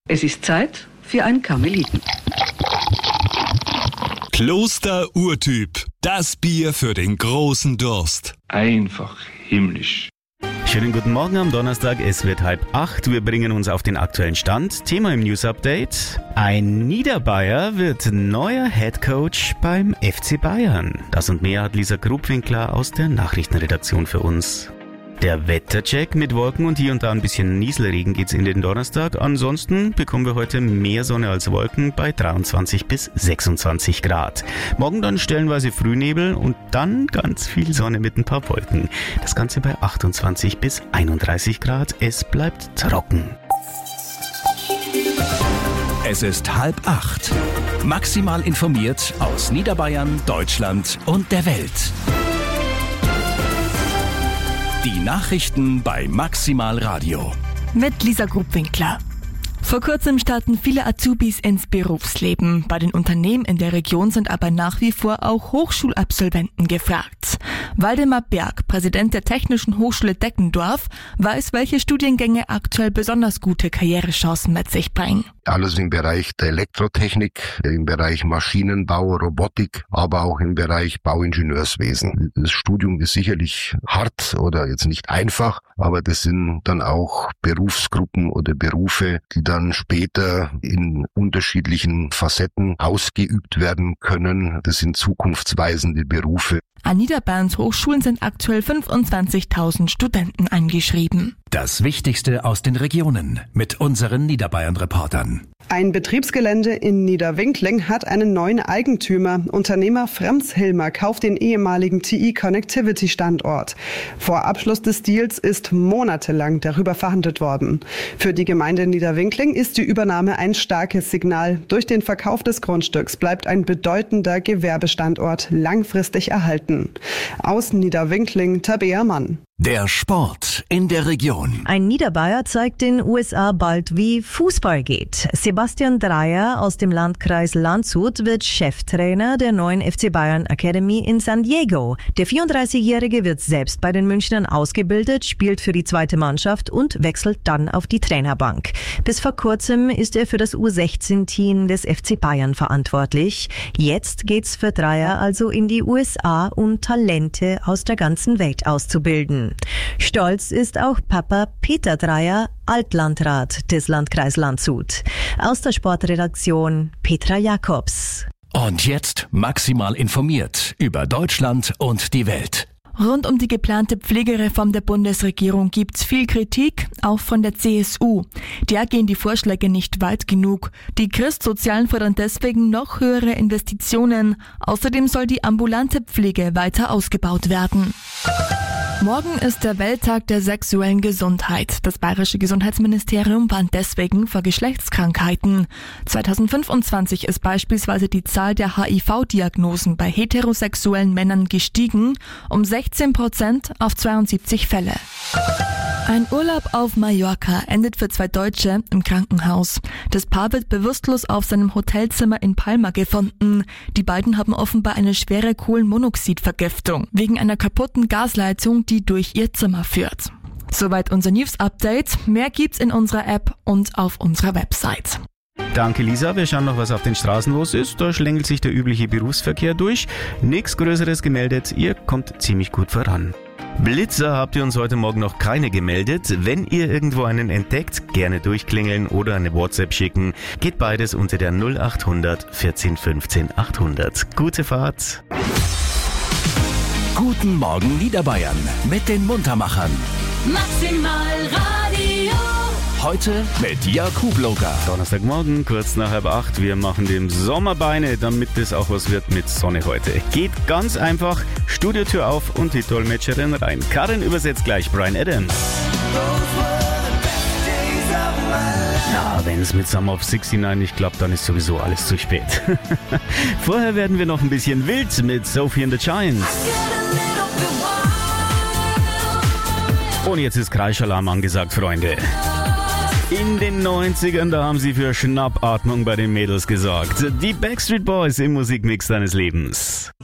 Es ist Zeit für ein Karmeliten. Kloster-Urtyp. Das Bier für den großen Durst. Einfach himmlisch. Schönen guten Morgen am Donnerstag, es wird 7:30. Wir bringen uns auf den aktuellen Stand. Thema im News Update: Ein Niederbayer wird neuer Headcoach beim FC Bayern. Das und mehr hat Lisa Grubwinkler aus der Nachrichtenredaktion für uns. Der Wettercheck mit Wolken und hier und da ein bisschen Nieselregen geht's in den Donnerstag. Ansonsten bekommen wir heute mehr Sonne als Wolken bei 23 bis 26 Grad. Morgen dann stellenweise Frühnebel und dann ganz viel Sonne mit ein paar Wolken. Das Ganze bei 28 bis 31 Grad. Es bleibt trocken. Es ist 7:30. Maximal informiert aus Niederbayern, Deutschland und der Welt. Die Nachrichten bei Maximal Radio. Mit Lisa Grubwinkler. Vor kurzem starten viele Azubis ins Berufsleben. Bei den Unternehmen in der Region sind aber nach wie vor auch Hochschulabsolventen gefragt. Waldemar Berg, Präsident der Technischen Hochschule Deckendorf, weiß, welche Studiengänge aktuell besonders gute Karrierechancen mit sich bringen. Alles im Bereich der Elektrotechnik, im Bereich Maschinenbau, Robotik, aber auch im Bereich Bauingenieurswesen. Das Studium ist sicherlich hart oder jetzt nicht einfach, aber das sind dann auch Berufsgruppen oder Berufe, die dann später in unterschiedlichen Facetten ausgeübt werden können. Das sind zukunftsweisende Berufe. An Niederbayerns Hochschulen sind aktuell 25.000 Studenten eingeschrieben. Das Wichtigste aus den Regionen mit unseren Niederbayern-Reportern. Ein Betriebsgelände in Niederwinkling hat einen neuen Eigentümer. Unternehmer Franz Hilmer kauft den ehemaligen TI Connectivity Standort. Vor Abschluss des Deals ist monatelang darüber verhandelt worden. Für die Gemeinde Niederwinkling ist die Übernahme ein starkes Signal. Durch den Verkauf des Grundstücks bleibt ein bedeutender Gewerbestandort langfristig erhalten. Aus Niederwinkling, Tabea Mann. Der Sport in der Region. Ein Niederbayer zeigt den USA bald, wie Fußball geht. Sebastian Dreyer aus dem Landkreis Landshut wird Cheftrainer der neuen FC Bayern Academy in San Diego. Der 34-Jährige wird selbst bei den Münchnern ausgebildet, spielt für die zweite Mannschaft und wechselt dann auf die Trainerbank. Bis vor kurzem ist er für das U16-Team des FC Bayern verantwortlich. Jetzt geht's für Dreyer also in die USA, um Talente aus der ganzen Welt auszubilden. Stolz ist auch Papa Peter Dreyer, Altlandrat des Landkreis Landshut. Aus der Sportredaktion Petra Jakobs. Und jetzt maximal informiert über Deutschland und die Welt. Rund um die geplante Pflegereform der Bundesregierung gibt's viel Kritik, auch von der CSU. Der gehen die Vorschläge nicht weit genug. Die Christsozialen fordern deswegen noch höhere Investitionen. Außerdem soll die ambulante Pflege weiter ausgebaut werden. Morgen ist der Welttag der sexuellen Gesundheit. Das Bayerische Gesundheitsministerium warnt deswegen vor Geschlechtskrankheiten. 2025 ist beispielsweise die Zahl der HIV-Diagnosen bei heterosexuellen Männern gestiegen, um 16% auf 72 Fälle. Ein Urlaub auf Mallorca endet für 2 Deutsche im Krankenhaus. Das Paar wird bewusstlos auf seinem Hotelzimmer in Palma gefunden. Die beiden haben offenbar eine schwere Kohlenmonoxidvergiftung wegen einer kaputten Gasleitung, die durch ihr Zimmer führt. Soweit unser News-Update. Mehr gibt's in unserer App und auf unserer Website. Danke Lisa, wir schauen noch, was auf den Straßen los ist. Da schlängelt sich der übliche Berufsverkehr durch. Nichts Größeres gemeldet, ihr kommt ziemlich gut voran. Blitzer habt ihr uns heute Morgen noch keine gemeldet. Wenn ihr irgendwo einen entdeckt, gerne durchklingeln oder eine WhatsApp schicken. Geht beides unter der 0800 14 15 800. Gute Fahrt. Guten Morgen Niederbayern mit den Muntermachern. Maximal Radio. Heute mit Jakub Loga. Donnerstagmorgen, kurz nach 7:30. Wir machen dem Sommer Beine, damit es auch was wird mit Sonne heute. Geht ganz einfach. Studiotür auf und die Dolmetscherin rein. Karin übersetzt gleich Bryan Adams. Ja, wenn es mit Summer of 69 nicht klappt, dann ist sowieso alles zu spät. Vorher werden wir noch ein bisschen wild mit Sophie and the Giants. Und jetzt ist Kreischalarm angesagt, Freunde. In den 90ern, da haben sie für Schnappatmung bei den Mädels gesorgt. Die Backstreet Boys im Musikmix deines Lebens.